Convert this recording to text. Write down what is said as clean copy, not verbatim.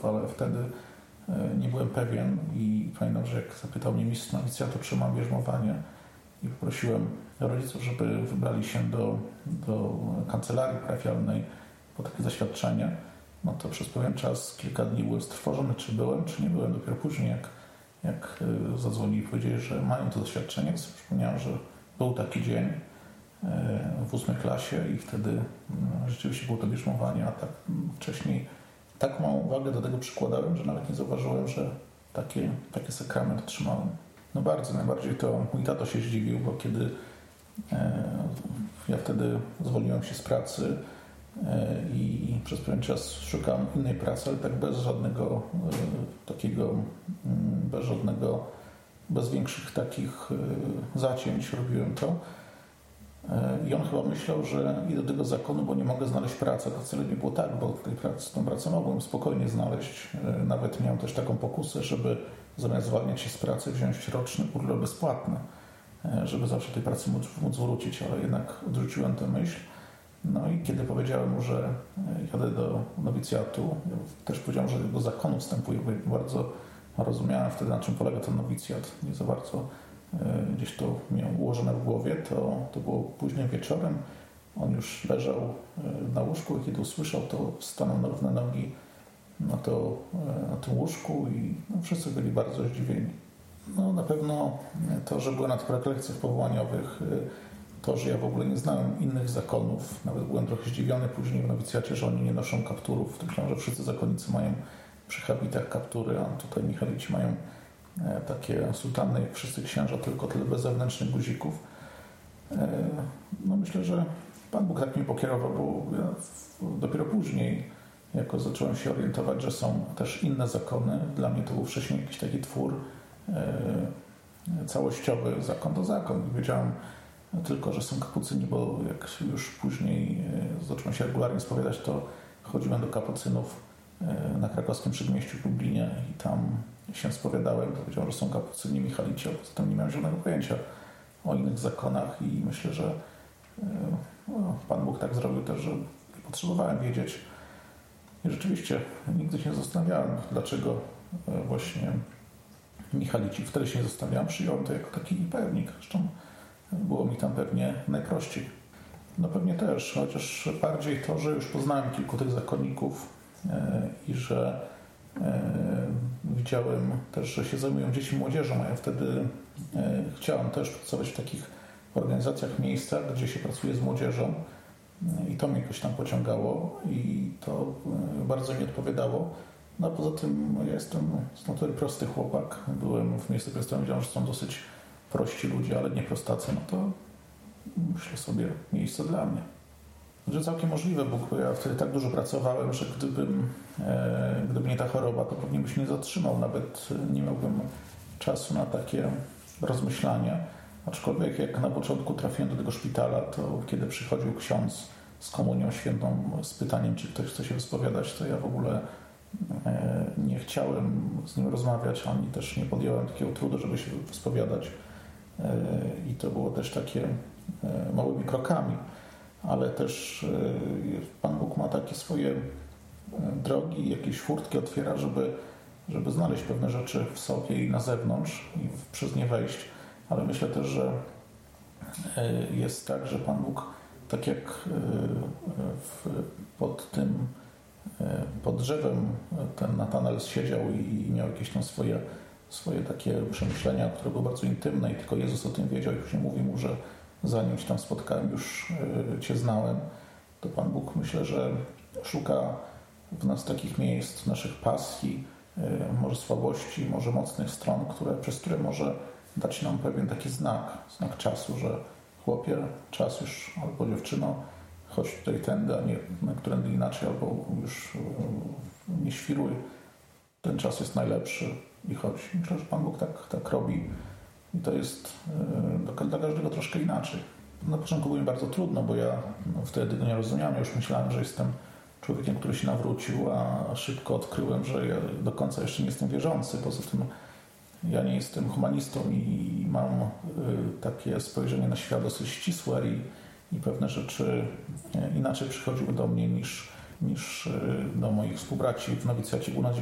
zakładów, ale wtedy nie byłem pewien i pamiętam, że jak zapytał mnie mistrz nowicjatu, czy mam bierzmowanie i poprosiłem rodziców, żeby wybrali się do kancelarii parafialnej po takie zaświadczenie, no to przez pewien czas, kilka dni byłem strwożony, czy byłem, czy nie byłem. Dopiero później, jak zadzwonili i powiedzieli, że mają to doświadczenie, to sobie przypomniałem, że był taki dzień w 8 klasie i wtedy rzeczywiście było to bierzmowanie, a tak wcześniej tak małą wagę do tego przykładałem, że nawet nie zauważyłem, że taki sakrament otrzymałem. No najbardziej to mój tato się zdziwił, bo kiedy ja wtedy zwolniłem się z pracy i przez pewien czas szukałem innej pracy, ale tak bez większych takich zacięć robiłem to. I on chyba myślał, że idę do tego zakonu, bo nie mogę znaleźć pracy. To wcale nie było tak, bo tą pracę mogłem spokojnie znaleźć. Nawet miałem też taką pokusę, żeby zamiast zwalniać się z pracy, wziąć roczny urlop bezpłatny, żeby zawsze tej pracy móc wrócić, ale jednak odrzuciłem tę myśl. No i kiedy powiedziałem mu, że jadę do nowicjatu, ja też powiedziałem, że do zakonu wstępuję, bo bardzo rozumiałem wtedy, na czym polega ten nowicjat. Nie za bardzo gdzieś to miałem ułożone w głowie. To było późnym wieczorem. On już leżał na łóżku i kiedy usłyszał, to stanął na równe nogi na tym łóżku i wszyscy byli bardzo zdziwieni. No, na pewno to, że byłem na tych rekolekcjach powołaniowych, to, że ja w ogóle nie znałem innych zakonów, nawet byłem trochę zdziwiony później w nowicjacie, że oni nie noszą kapturów. Myślałem, że wszyscy zakonnicy mają przy habitach kaptury, a tutaj michalici mają takie sutanny jak wszyscy księża, tylko tyle bez zewnętrznych guzików. No myślę, że Pan Bóg tak mnie pokierował, bo ja dopiero później jako zacząłem się orientować, że są też inne zakony. Dla mnie to był wcześniej jakiś taki twór całościowy, zakon to zakon. Wiedziałem tylko, że są kapucyni, bo jak już później zacząłem się regularnie spowiadać, to chodziłem do kapucynów na krakowskim przedmieściu w Lublinie i tam się spowiadałem. Powiedziałem, że są kapucyni michalici, a poza tym nie miałem żadnego pojęcia o innych zakonach i myślę, że Pan Bóg tak zrobił też, że potrzebowałem wiedzieć. I rzeczywiście nigdy się nie zastanawiałem, dlaczego właśnie michalici. Wtedy się nie zastanawiałem, przyjąłem to jako taki pewnik. Zresztą było mi tam pewnie najprościej. No pewnie też, chociaż bardziej to, że już poznałem kilku tych zakonników i że widziałem też, że się zajmują dzieci i młodzieżą, a ja wtedy chciałem też pracować w takich organizacjach, miejscach, gdzie się pracuje z młodzieżą i to mnie jakoś tam pociągało i to bardzo mi odpowiadało. No a poza tym ja jestem z natury prosty chłopak. Byłem w miejscu, które wiedziałem, że są dosyć prości ludzie, ale nie prostacy, no to myślę sobie miejsce dla mnie. Że całkiem możliwe, bo ja wtedy tak dużo pracowałem, że gdyby nie ta choroba, to pewnie bym się nie zatrzymał. Nawet nie miałbym czasu na takie rozmyślania. Aczkolwiek jak na początku trafiłem do tego szpitala, to kiedy przychodził ksiądz z komunią świętą z pytaniem, czy ktoś chce się wyspowiadać, to ja w ogóle nie chciałem z nim rozmawiać, ani też nie podjąłem takiego trudu, żeby się wyspowiadać. I to było też takie małymi krokami. Ale też Pan Bóg ma takie swoje drogi, jakieś furtki otwiera, żeby znaleźć pewne rzeczy w sobie i na zewnątrz i przez nie wejść. Ale myślę też, że jest tak, że Pan Bóg, tak jak pod drzewem ten Natanael siedział i miał jakieś tam swoje takie przemyślenia, które były bardzo intymne i tylko Jezus o tym wiedział i później mówi mu, że zanim się tam spotkałem, już Cię znałem, to Pan Bóg myślę, że szuka w nas takich miejsc, naszych pasji, może słabości, może mocnych stron, przez które może dać nam pewien taki znak czasu, że chłopie, czas już, albo dziewczyno, chodź tutaj tędy, a nie którędy inaczej, albo już nie świruj. Ten czas jest najlepszy i chodź. Myślę, że Pan Bóg tak robi i to jest dla każdego troszkę inaczej. Na początku było mi bardzo trudno, bo ja wtedy tego nie rozumiałem. Ja już myślałem, że jestem człowiekiem, który się nawrócił, a szybko odkryłem, że ja do końca jeszcze nie jestem wierzący. Poza tym ja nie jestem humanistą i mam takie spojrzenie na świat dosyć ścisłe i pewne rzeczy inaczej przychodziły do mnie niż do moich współbraci w nowicjacie u nas